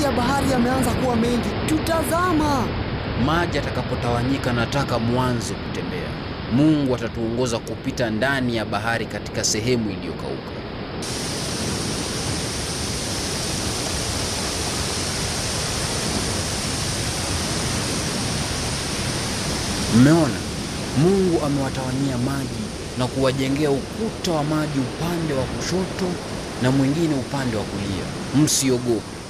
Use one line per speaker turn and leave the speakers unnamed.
maji ya bahari yameanza kuwa mengi, tutazama.
Maji yatakapotawanyika, nataka mwanze kutembea. Mungu atatuongoza kupita ndani ya bahari katika sehemu iliyokauka. Mmeona? Mungu amewatawanyia maji na kuwajengea ukuta wa maji upande wa kushoto na mwingine upande wa kulia. Msiogope.